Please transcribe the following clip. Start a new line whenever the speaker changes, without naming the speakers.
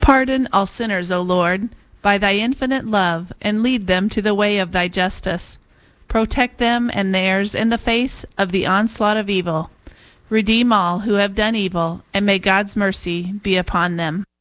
Pardon all sinners, O Lord, by thy infinite love, and lead them to the way of thy justice. Protect them and theirs in the face of the onslaught of evil. Redeem all who have done evil, and may God's mercy be upon them.